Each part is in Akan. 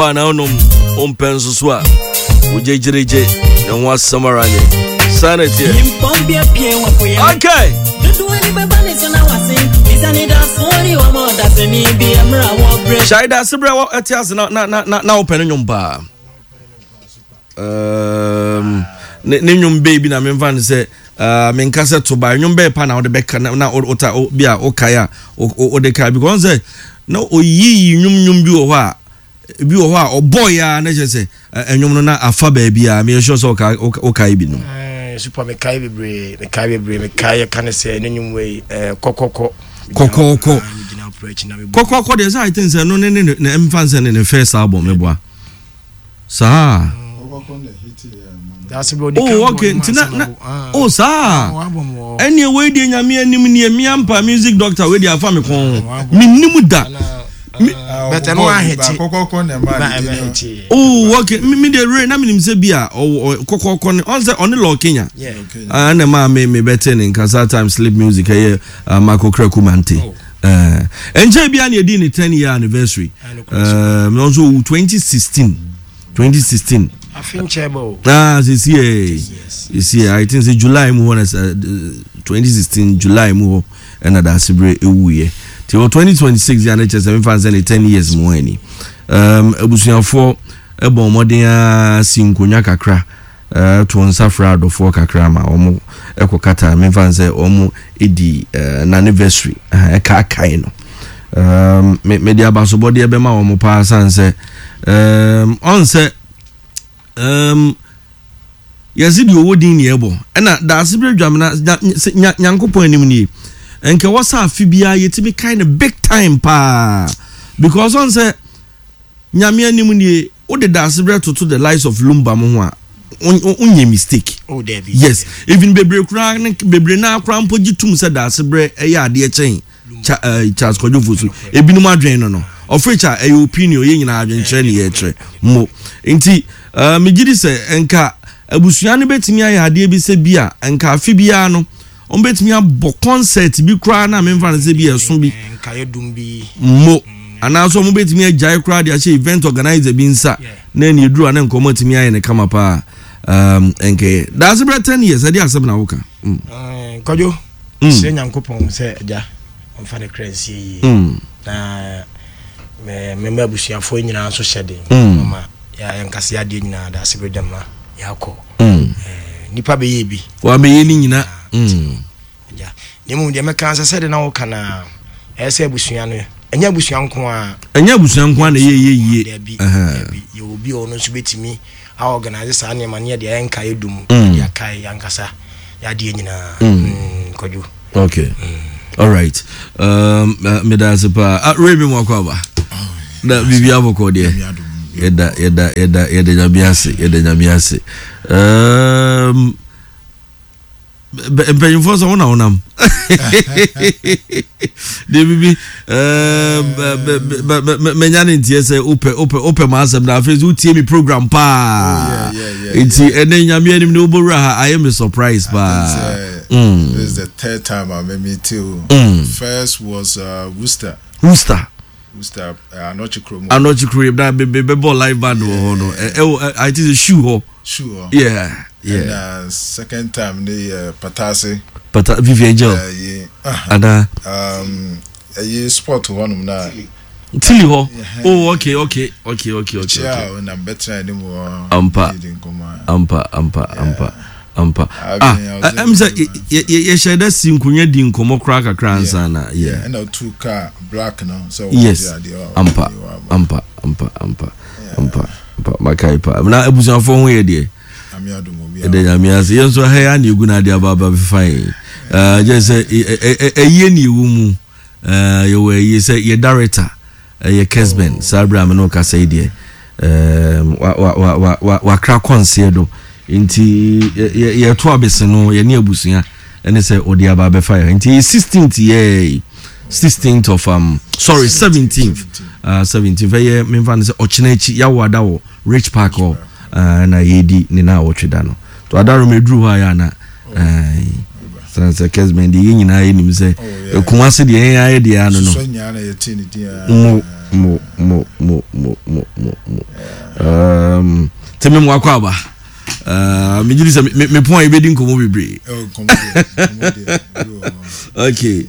na onom ompenso so a ojejereje na wa samaranye sanity okay Shaida Sibra wa etias na open nyomba ne nyom baby na memfa ne se menkase to ba nyom be pa na wo de beka na ota bia okaya o de ka because say na oyi nyom bi wo ha bi wo ha oboy ya na je se enyom no na afa ba bia me sure so okay bi no super me kai bebre kan say nyom we kokoko de say I think say no ne emfa say ne first album me boa sa that's about the okay oh sir anyway dey nyame anim ne miampa music doctor we dey afa me kon minnim da better no aheti kokoko na ma oh okay me dey re na minim se bia kokoko ne on say on the Kenya na ma me better in cause time sleep music here Marco Krekumante enje bia na edi ni 10-year anniversary also 2016 Afinchebo. This year I think it's July mu 2016 July mu and that Sibre ewuye till 2026 ya NHS 7 fans 10 years mu ani ebusuafo ebo modern sinkonya kakra to nsafra adofo kakra ma omo ekokata me fans omo edi na anniversary kai no media baso ebe ma omo pa sanse on say yazidi owodin ne ebo na da Sibra dwamna nyankopon anim ni enke wasa afibia yetimi kind of big time pa because on say nyame anim ni o de da Sibra to the lives of Lumba mo ho a onye mistake oh there yes even bebre kura bebre na akra mpogitum say da Sibra eya ade chen Charles Kojofusu ebinum adwen no of which a opinion ye nyina adwen chere ne ye chere mo nti megidi se enka abusua ne betimi aye ade bi se bia enka afi bia no on betimi abo concert bi kra na memfa ne se bia so bi enka yedum bi mo ana so mo betimi ajai kra de ache event organizer bi nsa na ne eduru na nkomo timi aye ne kama pa enke that's about 10 years ade asem na woka kojo se nyankopon se ja on fa de crazy na me abusuafo nyina so hyede mama ya yankase ade nyina da Sibra dama yakọ nipa be ye bi wa be ye ni nyina ja nemu de meka ansa sede na wo kana ese abusua no enya abusua nko a na ye ye obi ono so betimi a organize sa na mane de yanka edum ya kai yankasa ya de nyina koju okay all right medasepa Remy Mwakwaba na bibi aboko de yeda nyabiase empenyo so wona wonam de bibi menyane ntie se ope masem na face utie mi program pa enti ene nyame anim ne obowura ha I am surprised pa this is the third time I met me too. First was Worcester Anochi Kromo that be ball live band no I think the shoe yeah and second time the Patase Vivian Joe and sport one na Tilly ho oh okay yeah and I'm better anymore ampa I'm say ye share that sinkunya di nkomo kra kakra ansa na yeah and two car black now so yes ampa makaipa na abusanfo ho ye de ade nyamiase yenso ha ya na egu na de ababa fine just say eye ni wumu ye we ye say ye director ye Kesben Sabra me no ka say de wa kra konsedo inti ye to abese no ye ne abusua ene say odi aba be fire inti 16th of 17th ye memfa say ochinechi ya wada wo Rich Park na yedi ni na wotweda no to adaro medru ha ya na sanse Kesben de nyina ye nim say ekumase de ye ya de ya no teme mo akwaba me jiri se me point e be din komo bebre okay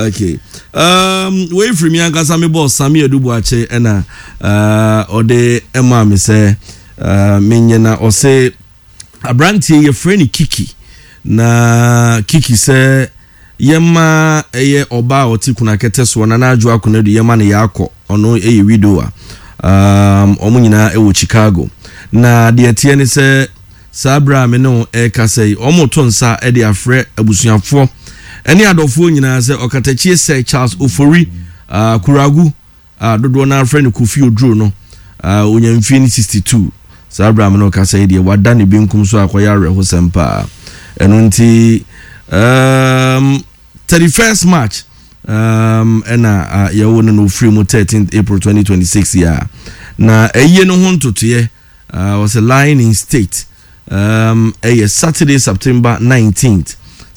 we from yankasa me boss Sami Adubu ache na ode ema me se menyena o se abrantie ye friend Kiki na Kiki se yema eye oba oti kuna kete so na adwo akona du yema ne yakọ ono eye widow omunyina ewo Chicago na de tie ne se sabra me no e kasei omoto nsa e de afre abusuafo eni adofo nyina se okatachie se Charles Ofori Kuragu dodo na afre ne Kofi Oduro no onyamfie ni 62 sabra me no kasei de wada ne benkum so akoya reho sempa eno nti 31st March ena yawo no free mo 13th April 2026 ya na eye no ho ntotoye was a line in state Saturday September 19th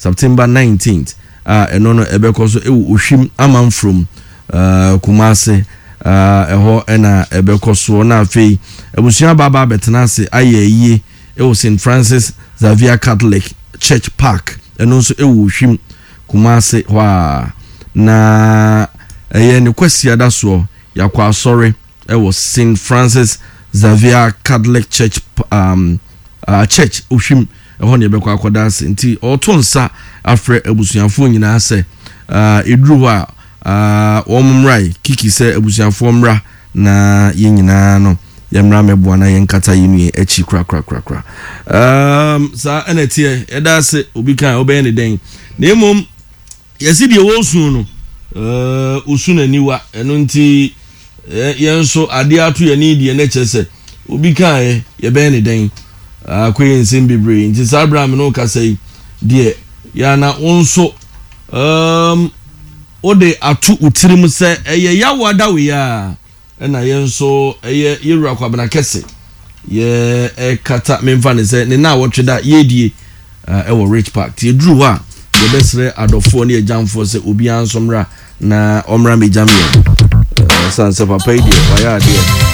eno no ebeko so ohwim amam from Kumase eho ena ebeko so na afei ebusua baba betenase ayeye St. Francis Xavier Catholic Church Park eno so ohwim Kumase wa na ne kwasia da so yakwa sorry St. Francis Xavier Catholic Church church ohwim ehon ye bekwa akoda ase nti otonsa afre abusuanfo nyina ase eduru a omumrai Kiki se abusuanfo mra na ye nyina no ye mra meboa na ye nkata yinu echi kra sa enetie eda ase obi kan obey ne den na emom yesi de wo sun no usuna niwa eno nti yenso ade atu ye ni de na chese obi kan ye be ne den akwen sim bibre nti sabra me no kasai de ya na onso ode atu utirim se eye yawada we ya na yenso eye yewura kwabana kese ye kata memfa ne se ne na wotweda yedie ewo Rich Park ti duru wa ye besre adofo ne ejamfo se obi ansomra na omra mejamia sanse papa ide waya de